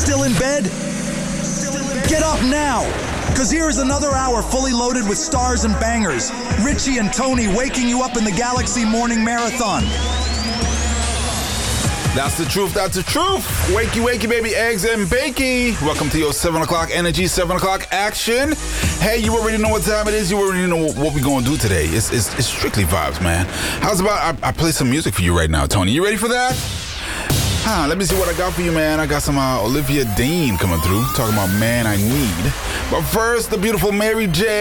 Still in bed? Get up now, because here is another hour fully loaded with stars and bangers. Richie and Tony waking you up in the Galaxy Morning Marathon. That's the truth, that's the truth. Wakey, wakey, baby, eggs and bakey. Welcome to your 7 o'clock energy, 7 o'clock action. Hey, you already know what time it is. You already know what we're going to do today. It's strictly vibes, man. How's about I play some music for you right now, Tony? You ready for that? Let me see what I got for you, man. I got some Olivia Dean coming through, talking about Man I Need. But first, the beautiful Mary J.